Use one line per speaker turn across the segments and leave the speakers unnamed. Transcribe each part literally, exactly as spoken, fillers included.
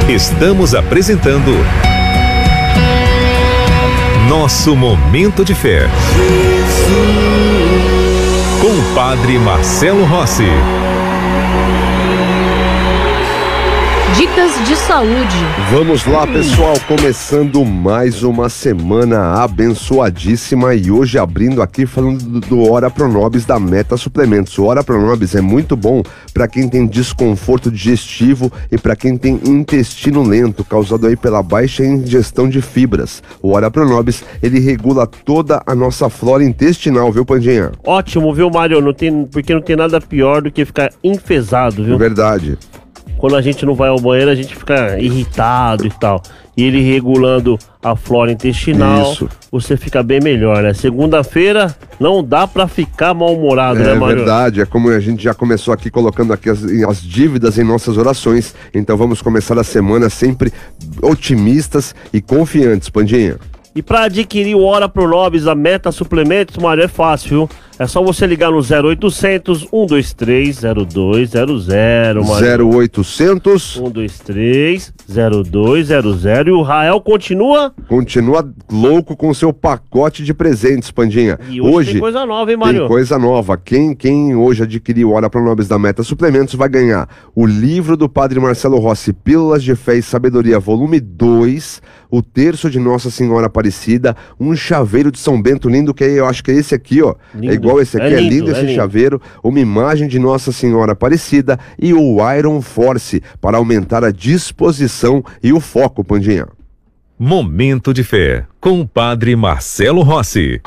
Estamos apresentando Nosso Momento de Fé com o Padre Marcelo Rossi.
Dicas de saúde.
Vamos lá, pessoal, começando mais uma semana abençoadíssima e hoje abrindo aqui falando do, do Ora Pro Nobis da Meta Suplementos. O Ora Pro Nobis é muito bom para quem tem desconforto digestivo e para quem tem intestino lento, causado aí pela baixa ingestão de fibras. O Ora Pro Nobis, ele regula toda a nossa flora intestinal, viu, Pandinha?
Ótimo, viu, Mário? Não tem, porque não tem nada pior do que ficar enfesado, viu?
É verdade.
Quando a gente não vai ao banheiro, a gente fica irritado e tal. E ele regulando a flora intestinal,
Isso.
Você fica bem melhor, né? Segunda-feira não dá pra ficar mal-humorado,
é,
né, Mário?
É verdade, é como a gente já começou aqui colocando aqui as, as dívidas em nossas orações. Então vamos começar a semana sempre otimistas e confiantes, Pandinha.
E para adquirir o Ora Pro Nobis da Meta Suplementos, Mário, é fácil, viu? É só você ligar no zero oitocentos, um dois três, zero dois zero zero, Mário.
zero oitocentos,
um dois três, zero dois zero zero. E o Rael continua?
Continua louco com seu pacote de presentes, Pandinha.
E hoje, hoje tem coisa nova, hein, Mário?
Tem coisa nova. Quem, quem hoje adquirir o Ora Pro Nobis da Meta Suplementos vai ganhar o livro do Padre Marcelo Rossi, Pílulas de Fé e Sabedoria, volume dois, o terço de Nossa Senhora Aparecida, um chaveiro de São Bento lindo, que eu acho que é esse aqui, ó.
Lindo.
É igual esse aqui, é, é lindo, lindo esse é lindo. Chaveiro, uma imagem de Nossa Senhora Aparecida e o Iron Force para aumentar a disposição e o foco, Pandinha.
Momento de Fé com o Padre Marcelo Rossi.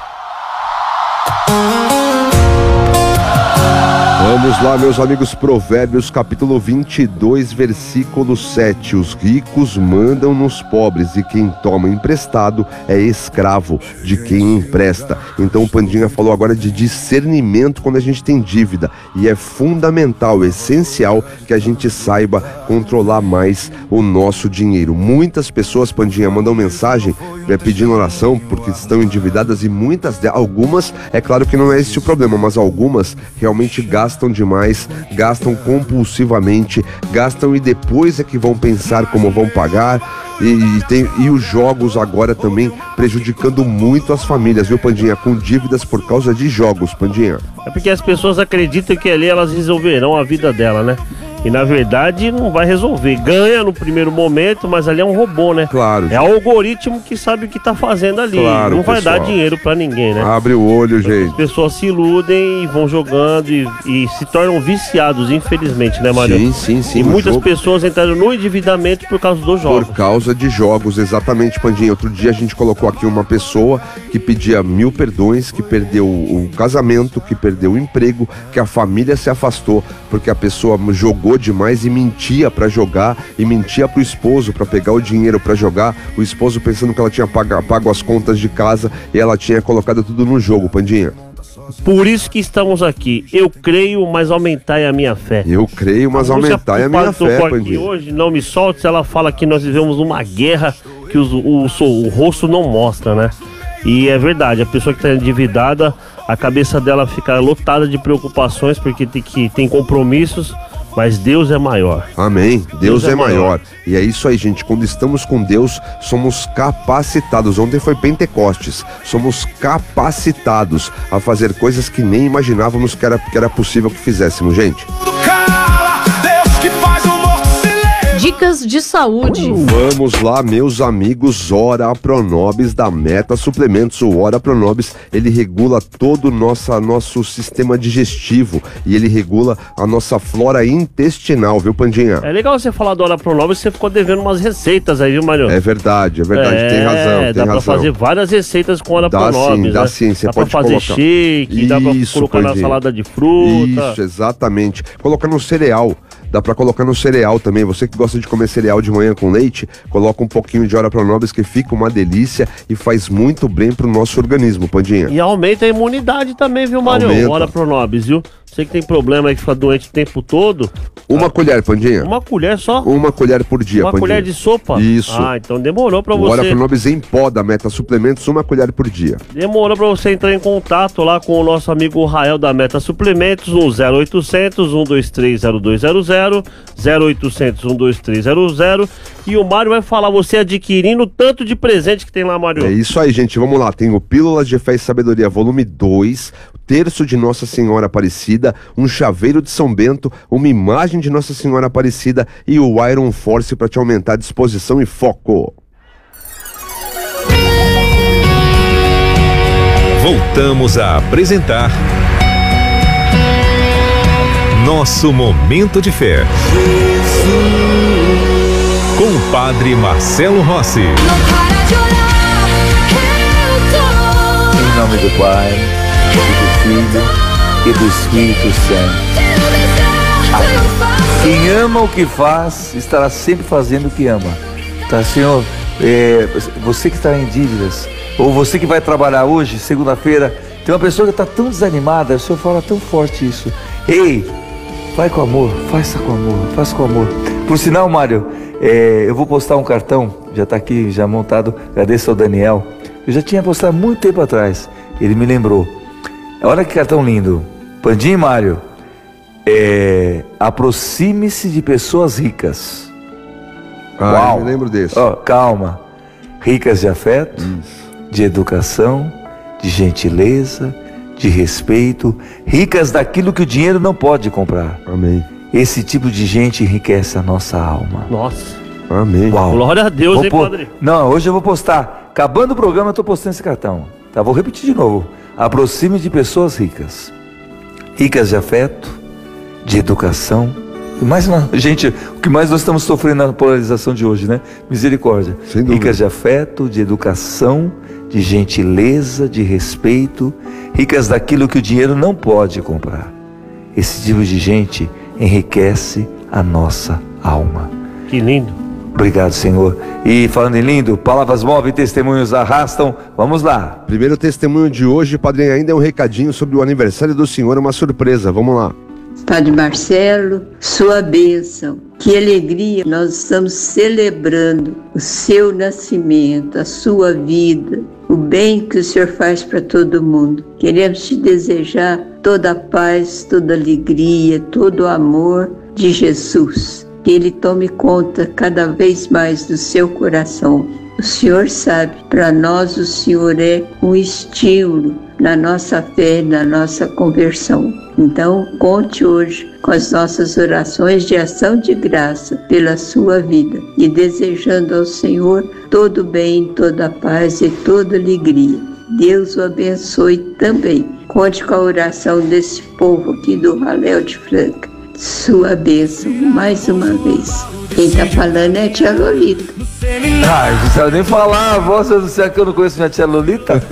Vamos lá, meus amigos, Provérbios capítulo vinte e dois, versículo sete. Os ricos mandam nos pobres e quem toma emprestado é escravo de quem empresta. Então o Pandinha falou agora de discernimento quando a gente tem dívida. E é fundamental, essencial que a gente saiba controlar mais o nosso dinheiro. Muitas pessoas, Pandinha, mandam mensagem é, pedindo oração porque estão endividadas e muitas delas, algumas, é claro que não é esse o problema, mas algumas realmente gastam demais, gastam compulsivamente, gastam e depois é que vão pensar como vão pagar. E, e, tem, e os jogos agora também prejudicando muito as famílias, viu, Pandinha? Com dívidas por causa de jogos, Pandinha.
É porque as pessoas acreditam que ali elas resolverão a vida dela, né? E na verdade não vai resolver. Ganha no primeiro momento, mas ali é um robô, né?
Claro.
É o algoritmo que sabe o que tá fazendo ali.
Claro,
não vai
pessoal.
Dar dinheiro pra ninguém, né?
Abre o olho, gente.
As pessoas se iludem e vão jogando e, e se tornam viciados, infelizmente, né, Mário?
Sim, sim, sim.
E muitas
jogo...
pessoas entraram no endividamento por causa dos jogos.
Por causa de jogos, exatamente, Pandinha. Outro dia a gente colocou aqui uma pessoa que pedia mil perdões, que perdeu o casamento, que perdeu o emprego, que a família se afastou, porque a pessoa jogou demais e mentiu. mentia para jogar e mentia pro esposo para pegar o dinheiro para jogar, o esposo pensando que ela tinha pago, pago as contas de casa e ela tinha colocado tudo no jogo, Pandinha.
Por isso que estamos aqui. Eu creio, mas aumentai a minha fé.
Eu creio, mas aumentai a minha fé, Pandinha.
Hoje não me solte, ela fala que nós vivemos uma guerra que os, o, o, o rosto não mostra, né? E é verdade, a pessoa que está endividada, a cabeça dela fica lotada de preocupações porque tem, que, tem compromissos. Mas Deus é maior.
Amém. Deus, Deus é, é maior. maior. E é isso aí, gente. Quando estamos com Deus, somos capacitados. Ontem foi Pentecostes. Somos capacitados a fazer coisas que nem imaginávamos que era, que era possível que fizéssemos, gente.
Dicas de saúde.
Vamos lá, meus amigos, Ora Pro Nobis da Meta Suplementos. O Ora Pro Nobis, ele regula todo o nosso, nosso sistema digestivo e ele regula a nossa flora intestinal, viu, Pandinha?
É legal você falar do Ora Pro Nobis, você ficou devendo umas receitas aí, viu, Mário?
É verdade, é verdade, é, tem razão, tem
dá
razão.
Pra fazer várias receitas com Ora
dá
Pro Nobis,
sim, dá
né?
sim, você
dá
pode
pra fazer
colocar.
shake,
Isso,
dá pra colocar Pandinha. Na salada de fruta.
Isso, exatamente. Colocar no cereal. Dá pra colocar no cereal também. Você que gosta de comer cereal de manhã com leite, coloca um pouquinho de Ora Pro Nobis que fica uma delícia e faz muito bem pro nosso organismo, Pandinha.
E aumenta a imunidade também, viu, Mário? Ora Pro Nobis, viu? Você que tem problema aí que fica doente o tempo todo.
Uma
ah,
colher, Pandinha.
Uma colher só?
Uma colher por dia,
Uma
Pandinha.
colher de sopa?
Isso.
Ah, então demorou pra
o
você.
Ora Pro Nobis em pó da Meta Suplementos, uma colher por dia.
Demorou pra você entrar em contato lá com o nosso amigo Rael da Meta Suplementos, no zero oitocentos, um dois três, zero dois zero zero, zero oitocentos, um dois três zero zero. e o Mário vai falar você adquirindo o tanto de presente que tem lá, Mário.
É isso aí, gente, vamos lá, tem o Pílulas de Fé e Sabedoria volume dois, terço de Nossa Senhora Aparecida, um chaveiro de São Bento, uma imagem de Nossa Senhora Aparecida e o Iron Force para te aumentar a disposição e foco.
Voltamos a apresentar Nosso Momento de Fé com o Padre Marcelo Rossi.
Em nome do Pai, e do Filho e do Espírito Santo. Amém. Quem ama o que faz, estará sempre fazendo o que ama. Tá, Senhor, é, você que está em dívidas, ou você que vai trabalhar hoje, segunda-feira, tem uma pessoa que está tão desanimada, o Senhor fala tão forte isso. Ei, vai com amor, faça com amor, faça com amor. Por sinal, Mário, é, eu vou postar um cartão, já está aqui, já montado, agradeço ao Daniel. Eu já tinha postado muito tempo atrás, ele me lembrou. Olha que cartão lindo. Pandim e Mário, é, aproxime-se de pessoas ricas.
Ah,
Uau.
eu me lembro desse.
Oh, calma. Ricas de afeto, Isso. de educação, de gentileza, de respeito, ricas daquilo que o dinheiro não pode comprar.
Amém.
Esse tipo de gente enriquece a nossa alma.
Nossa.
Amém.
Uau.
Glória a Deus,
Vou
hein,
pôr...
Padre?
Não, hoje eu vou postar. Acabando o programa, eu estou postando esse cartão. Tá, vou repetir de novo. Aproxime de pessoas ricas. Ricas de afeto, de educação. E mais uma... Gente, o que mais nós estamos sofrendo na polarização de hoje, né? Misericórdia.
Sem dúvida.
Ricas de afeto, de educação, de gentileza, de respeito. Ricas daquilo que o dinheiro não pode comprar. Esse tipo de gente enriquece a nossa alma.
Que lindo.
Obrigado, Senhor. E falando em lindo, palavras movem, testemunhos arrastam. Vamos lá.
Primeiro testemunho de hoje, padrinho, ainda é um recadinho sobre o aniversário do senhor, uma surpresa. Vamos lá.
Padre Marcelo, sua bênção. Que alegria nós estamos celebrando o seu nascimento, a sua vida, o bem que o Senhor faz para todo mundo. Queremos te desejar toda a paz, toda a alegria, todo o amor de Jesus. Que Ele tome conta cada vez mais do seu coração. O Senhor sabe, para nós o Senhor é um estímulo na nossa fé, na nossa conversão. Então, conte hoje com as nossas orações de ação de graça pela sua vida e desejando ao Senhor todo bem, toda paz e toda alegria. Deus o abençoe também. Conte com a oração desse povo aqui do Raléu de Franca. Sua bênção, mais uma vez. Quem está falando é a tia Lolita.
Ah, não sabe nem falar a voz do céu, que eu não conheço minha tia Lolita.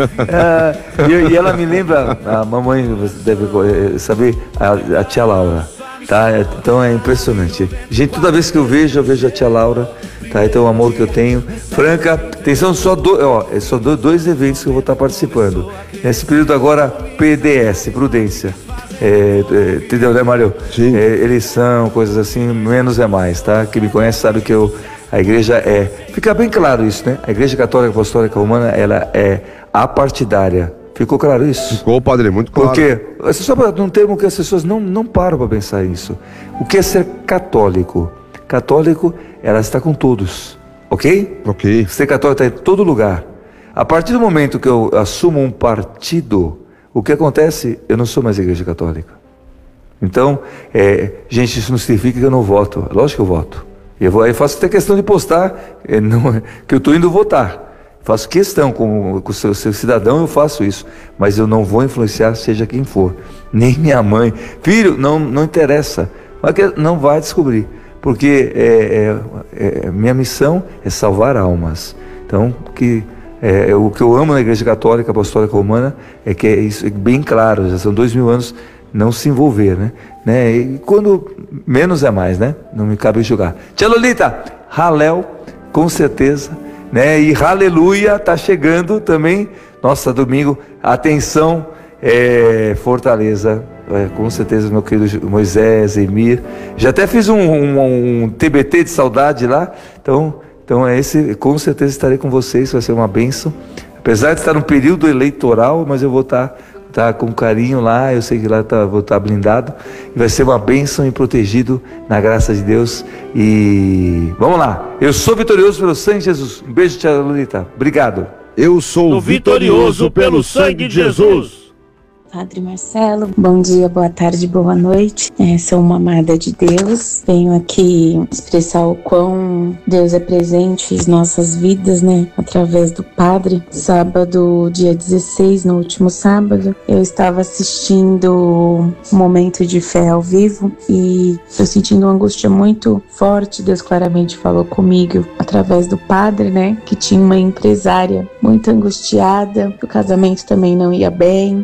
É, e, e ela me lembra, a mamãe, você deve saber, a, a tia Laura. Tá? Então é impressionante. Gente, toda vez que eu vejo, eu vejo a tia Laura. Tá? Então o amor que eu tenho. Franca, atenção, só, do, ó, é só do, dois eventos que eu vou estar participando. Nesse período agora, P D S, Prudência. É, é, entendeu, né, Mário?
Sim.
É, eleição, coisas assim, menos é mais, tá? Quem me conhece sabe que eu, a igreja é... Fica bem claro isso, né? A Igreja Católica Apostólica Romana, ela é apartidária. Ficou claro isso?
Ficou, padre, muito claro.
Porque, só para um termo que as pessoas não, não param para pensar isso. O que é ser católico? Católico, ela está com todos, ok?
Ok.
Ser católico está em todo lugar. A partir do momento que eu assumo um partido, o que acontece? Eu não sou mais Igreja Católica. Então, é, gente, isso não significa que eu não voto. Lógico que eu voto. Eu, vou, eu faço até questão de postar é, não, que eu estou indo votar. Faço questão, com o seu, seu cidadão eu faço isso. Mas eu não vou influenciar seja quem for. Nem minha mãe. Filho, não, não interessa. Mas não vai descobrir. Porque é, é, é, minha missão é salvar almas. Então, que... É, o que eu amo na Igreja Católica Apostólica Romana é que é isso é bem claro, já são dois mil anos não se envolver, né? né? E quando menos é mais, né? Não me cabe julgar. Tia Lolita, Raléu, com certeza, né? E Aleluia, tá chegando também. Nossa, domingo, atenção, é, Fortaleza, é, com certeza, meu querido Moisés, Emir. Já até fiz um, um, um T B T de saudade lá, então. Então, é esse, com certeza estarei com vocês, vai ser uma bênção. Apesar de estar no período eleitoral, mas eu vou estar tá com carinho lá, eu sei que lá tá, vou estar blindado, e vai ser uma bênção e protegido na graça de Deus. E vamos lá, eu sou vitorioso pelo sangue de Jesus. Um beijo, tia Lolita, obrigado.
Eu sou
vitorioso pelo sangue de Jesus.
Padre Marcelo, bom dia, boa tarde, boa noite. É, sou uma amada de Deus. Venho aqui expressar o quão Deus é presente em nossas vidas, né? Através do Padre. Sábado, dia dezesseis, no último sábado, eu estava assistindo um momento de fé ao vivo e eu sentindo uma angústia muito forte. Deus claramente falou comigo através do Padre, né? Que tinha uma empresária muito angustiada, o casamento também não ia bem.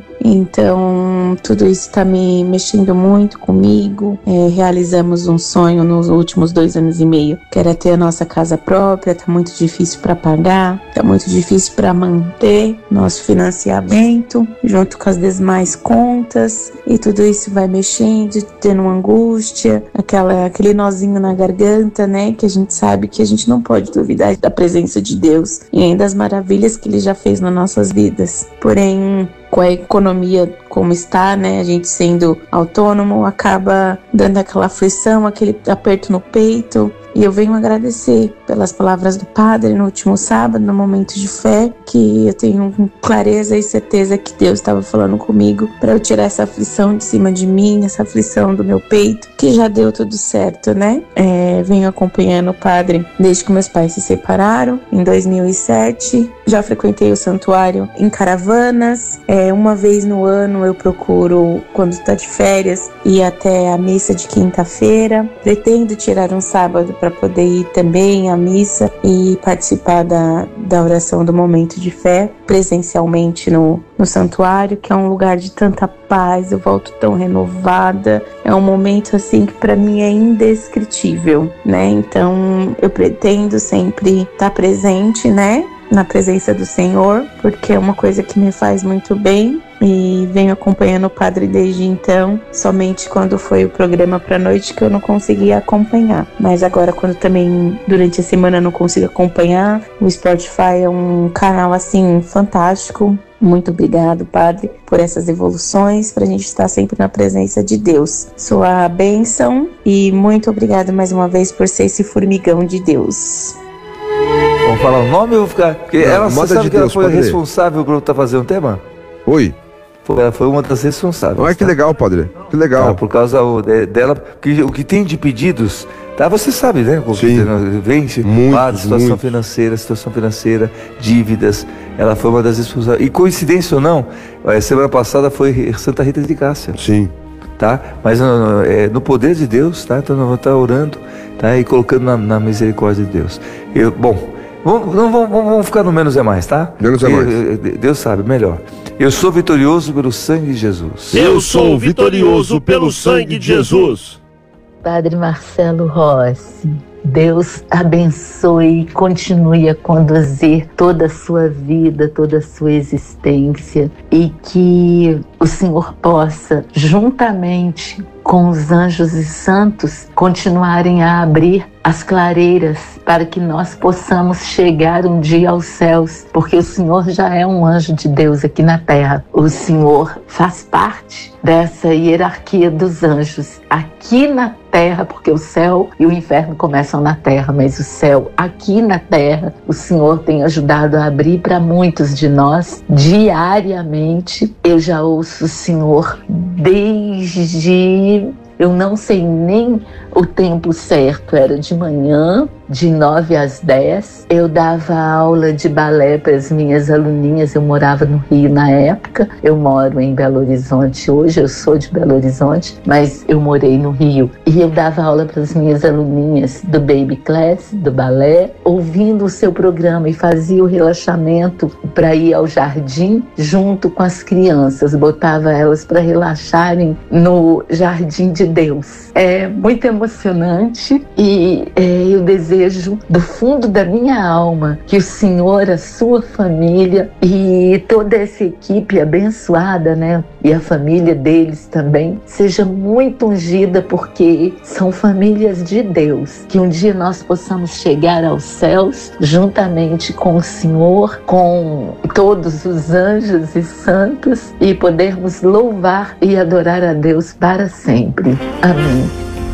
Então, tudo isso está me mexendo muito comigo. É, realizamos um sonho nos últimos dois anos e meio, que era ter a nossa casa própria. Tá muito difícil para pagar, tá muito difícil para manter nosso financiamento, junto com as demais contas. E tudo isso vai mexendo, tendo uma angústia, aquela, aquele nozinho na garganta, né? Que a gente sabe que a gente não pode duvidar da presença de Deus e ainda das maravilhas que Ele já fez nas nossas vidas. Porém, com a economia como está, né, a gente sendo autônomo, acaba dando aquela aflição, aquele aperto no peito. E eu venho agradecer pelas palavras do Padre no último sábado, no momento de fé, que eu tenho clareza e certeza que Deus estava falando comigo para eu tirar essa aflição de cima de mim, essa aflição do meu peito, que já deu tudo certo, né? É, venho acompanhando o Padre desde que meus pais se separaram, em dois mil e sete. Já frequentei o santuário em caravanas. É, uma vez no ano eu procuro, quando está de férias, ir até a missa de quinta-feira. Pretendo tirar um sábado para poder ir também à missa e participar da, da oração do momento de fé presencialmente no, no santuário, que é um lugar de tanta paz. Eu volto tão renovada. É um momento assim que para mim é indescritível, né? Então eu pretendo sempre estar presente, né, na presença do Senhor, porque é uma coisa que me faz muito bem. E venho acompanhando o Padre desde então, somente quando foi o programa para noite que eu não conseguia acompanhar. Mas agora, quando também durante a semana eu não consigo acompanhar, o Spotify é um canal assim fantástico. Muito obrigado, Padre, por essas evoluções, para a gente estar sempre na presença de Deus. Sua bênção e muito obrigado mais uma vez por ser esse formigão de Deus.
Vamos falar o nome ou vou ficar... Porque não, ela sabe de que Deus, ela foi responsável por estar fazendo o tema?
Oi.
Ela foi uma das responsáveis.
Olha que
tá?
legal, Padre. Que legal.
Tá, por causa de, dela, que, o que tem de pedidos, tá? Você sabe, né?
Sim.
Vem,
muitos,
situação
muitos.
financeira, situação financeira, dívidas. Ela foi uma das responsáveis. E coincidência ou não, a semana passada foi Santa Rita de Cássia.
Sim.
Tá? Mas no, é, no poder de Deus, tá? Então nós vamos estar orando, tá? E colocando na, na misericórdia de Deus. Eu, bom, vamos, não, vamos, vamos ficar no menos é mais, tá?
Menos é mais.
Eu, eu, Deus sabe, melhor. Eu sou vitorioso pelo sangue de Jesus.
Eu sou vitorioso pelo sangue de Jesus.
Padre Marcelo Rossi, Deus abençoe e continue a conduzir toda a sua vida, toda a sua existência, e que o Senhor possa, juntamente com os anjos e santos, continuarem a abrir as clareiras para que nós possamos chegar um dia aos céus, porque o Senhor já é um anjo de Deus aqui na terra. O Senhor faz parte dessa hierarquia dos anjos aqui na terra, porque o céu e o inferno começam na terra, mas o céu aqui na terra, o Senhor tem ajudado a abrir para muitos de nós diariamente. Eu já ouço o Senhor desde... Eu não sei nem o tempo certo, era de manhã, de nove às dez. Eu dava aula de balé para as minhas aluninhas. Eu morava no Rio na época. Eu moro em Belo Horizonte hoje, eu sou de Belo Horizonte, mas eu morei no Rio. E eu dava aula para as minhas aluninhas do Baby Class, do balé, ouvindo o seu programa, e fazia o relaxamento para ir ao jardim junto com as crianças. Botava elas para relaxarem no jardim de Deus. É muito emocionante e é, eu desejo desejo do fundo da minha alma que o Senhor, a sua família e toda essa equipe abençoada, né? E a família deles também, seja muito ungida, porque são famílias de Deus. Que um dia nós possamos chegar aos céus juntamente com o Senhor, com todos os anjos e santos, e podermos louvar e adorar a Deus para sempre. Amém.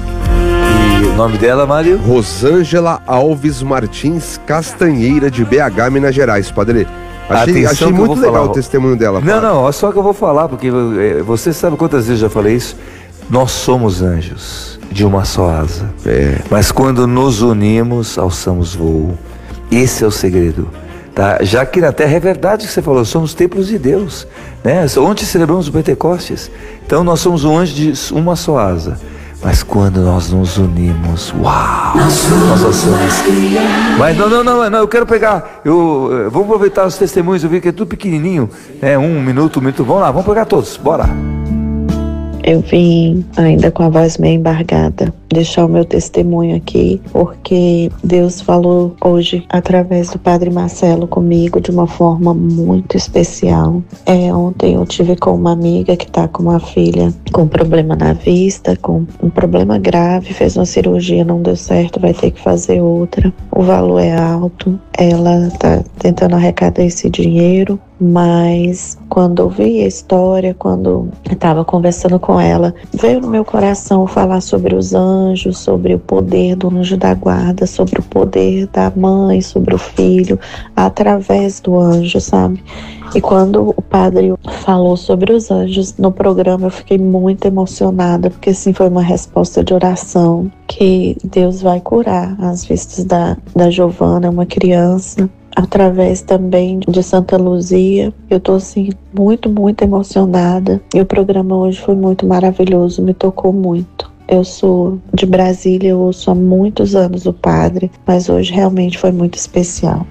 E o nome dela, Mário?
Rosângela Alves Martins Castanheira, de B H, Minas Gerais, padre. Achei,
Atenção
achei
que eu
muito
vou
legal
falar.
o testemunho dela.
Não,
padre.
não, olha só que eu vou falar, porque é, você sabe quantas vezes eu já falei isso? Nós somos anjos de uma só asa.
É.
Mas quando nos unimos, alçamos voo. Esse é o segredo. Tá? Já que na Terra é verdade o que você falou, somos templos de Deus. Né? Ontem celebramos o Pentecostes. Então nós somos um anjo de uma só asa. Mas quando nós nos unimos, uau, nós alçamos. Mas não, não, não, não, eu quero pegar, eu, eu vamos aproveitar os testemunhos, eu vi que é tudo pequenininho, né? Um minuto, um minuto, vamos lá, vamos pegar todos, bora.
Eu vim ainda com a voz meio embargada deixar o meu testemunho aqui, porque Deus falou hoje através do Padre Marcelo comigo de uma forma muito especial. É, ontem eu tive com uma amiga que está com uma filha com problema na vista, com um problema grave, fez uma cirurgia, não deu certo, vai ter que fazer outra. O valor é alto, ela está tentando arrecadar esse dinheiro, mas quando eu vi a história, quando eu estava conversando com ela, veio no meu coração falar sobre os anjos, sobre o poder do anjo da guarda, sobre o poder da mãe, sobre o filho, através do anjo, sabe? E quando o padre falou sobre os anjos no programa, eu fiquei muito emocionada, porque assim foi uma resposta de oração, que Deus vai curar as vistas da, da Giovana, uma criança, através também de Santa Luzia. Eu tô assim muito, muito emocionada, e o programa hoje foi muito maravilhoso, me tocou muito. Eu sou de Brasília, eu ouço há muitos anos o padre, mas hoje realmente foi muito especial.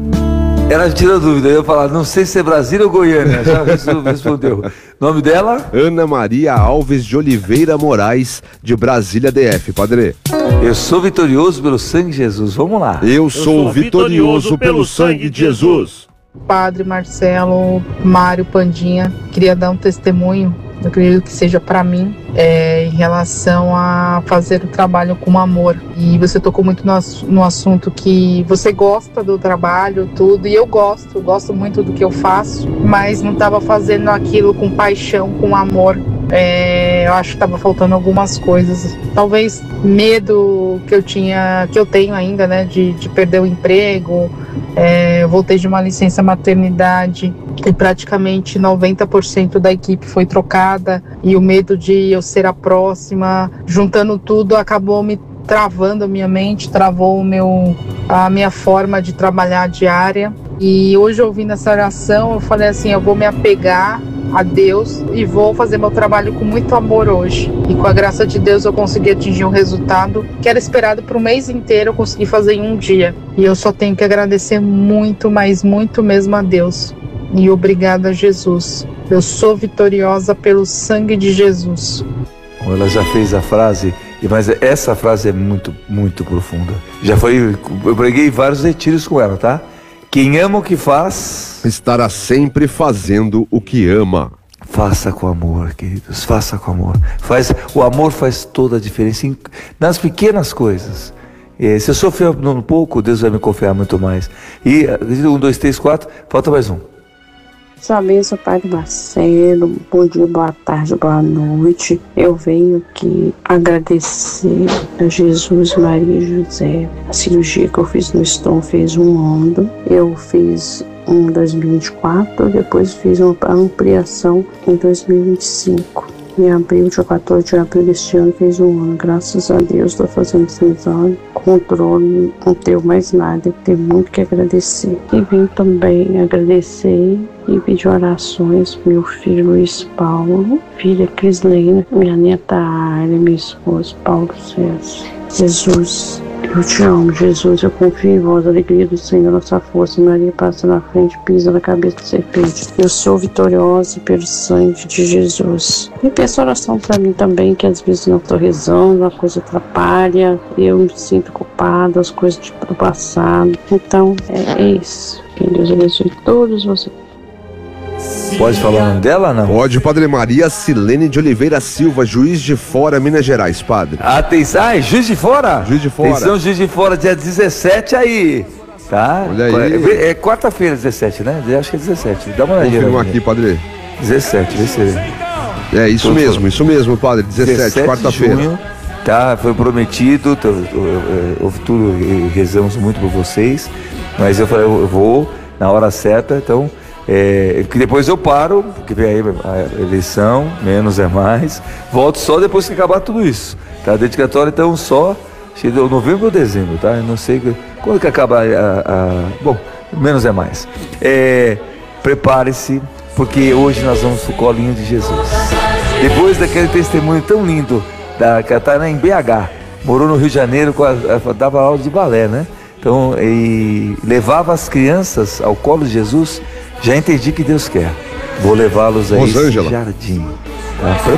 Ela tirou dúvida, eu ia falar, não sei se é Brasília ou Goiânia, já respondeu. Nome dela?
Ana Maria Alves de Oliveira Moraes, de Brasília D F, padre.
Eu sou vitorioso pelo sangue de Jesus, vamos lá.
Eu sou, sou vitorioso pelo sangue de Jesus.
Padre Marcelo, Mário, Pandinha, queria dar um testemunho, eu acredito que seja para mim, é, em relação a fazer o trabalho com amor. E você tocou muito no, no assunto que você gosta do trabalho, tudo, e eu gosto, eu gosto muito do que eu faço, mas não estava fazendo aquilo com paixão, com amor. É, eu acho que estava faltando algumas coisas, talvez medo que eu tinha, que eu tenho ainda, né, de, de perder o emprego. É, eu voltei de uma licença maternidade e praticamente noventa por cento da equipe foi trocada, e o medo de eu ser a próxima, juntando tudo, acabou me travando a minha mente, travou o meu, a minha forma de trabalhar diária. E hoje, ouvindo essa oração, eu falei assim, eu vou me apegar a Deus e vou fazer meu trabalho com muito amor hoje. E com a graça de Deus eu consegui atingir um resultado que era esperado por um mês inteiro, eu consegui fazer em um dia. E eu só tenho que agradecer muito, mas muito mesmo a Deus. E obrigada a Jesus. Eu sou vitoriosa pelo sangue de Jesus.
Ela já fez a frase, mas essa frase é muito, muito profunda. Já foi, eu preguei vários retiros com ela, tá? Quem ama o que faz,
estará sempre fazendo o que ama.
Faça com amor, queridos, faça com amor. Faz, o amor faz toda a diferença em, nas pequenas coisas. E, se eu sou fiel no pouco, Deus vai me confiar muito mais. E um, dois, três, quatro, falta mais um.
Sua bênção, Padre Marcelo, bom dia, boa tarde, boa noite. Eu venho aqui agradecer a Jesus, Maria e José. A cirurgia que eu fiz no estômago fez um ano. Eu fiz em dois mil e vinte e quatro, depois fiz uma ampliação em dois mil e vinte e cinco. Em abril, dia quatorze de abril deste ano, fez um ano. Graças a Deus, estou fazendo esse exame. Controle, não tenho mais nada, tenho muito que agradecer. E vim também agradecer e pedir orações pro meu filho Luiz Paulo, filha Crislene, minha neta Área, minha esposa Paulo César. Jesus,
Eu te amo, Jesus, eu confio em vós, a alegria do Senhor, nossa força. Maria passa na frente, pisa na cabeça do serpente. Eu sou vitoriosa pelo sangue de Jesus. E peço oração pra mim também, que às vezes não estou rezando, a coisa atrapalha, eu me sinto culpada, as coisas do passado. Então, é, é isso. Que Deus abençoe todos vocês.
Pode falar o nome dela, não?
Pode, Padre. Maria Silene de Oliveira Silva, Juiz de Fora, Minas Gerais, Padre.
Atenção, ah, Juiz de Fora?
Juiz de Fora.
Atenção, Juiz de Fora, dia dezessete aí, tá?
Olha aí.
É, é quarta-feira, dezessete, né? Acho que é dezessete, dá uma olhadinha.
Confirma aqui, Padre.
dezessete, vê se...
É, isso
Tô
mesmo,
falando.
isso mesmo, Padre, dezessete, quarta-feira.
Tá, foi prometido, tô, tô, houve tudo, rezamos muito por vocês, mas eu falei, eu vou na hora certa, então... É, que depois eu paro, porque vem aí a eleição, menos é mais, volto só depois que acabar tudo isso, tá? Dedicatória então só, chega novembro ou dezembro, tá? Eu não sei quando que acaba a, a... bom, menos é mais. É, prepare-se, porque hoje nós vamos pro colinho de Jesus. Depois daquele testemunho tão lindo, da, que tá em B H, morou no Rio de Janeiro, dava aula de balé, né? Então, e levava as crianças ao colo de Jesus. Já entendi que Deus quer. Vou levá-los a esse jardim. Tá?